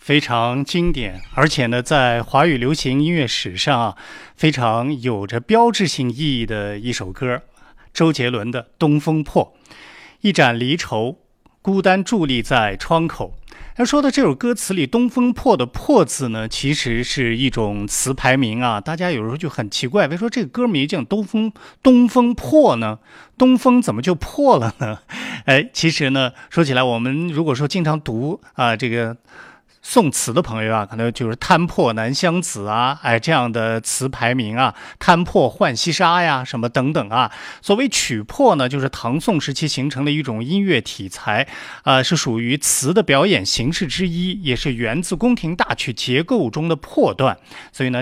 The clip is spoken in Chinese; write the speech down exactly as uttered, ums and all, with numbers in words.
非常经典，而且呢，在华语流行音乐史上啊，非常有着标志性意义的一首歌，周杰伦的《东风破》。一盏离愁，孤单伫立在窗口。要说的这首歌词里，东风破的破字呢，其实是一种词牌名啊。大家有时候就很奇怪，为什么这个歌名叫东风东风破呢？东风怎么就破了呢？哎，其实呢，说起来，我们如果说经常读啊这个宋词的朋友啊，可能就是摊破南乡子啊，哎，这样的词牌名啊，摊破浣溪沙呀，什么等等啊。所谓曲破呢，就是唐宋时期形成的一种音乐题材，呃，是属于词的表演形式之一，也是源自宫廷大曲结构中的破段。所以呢，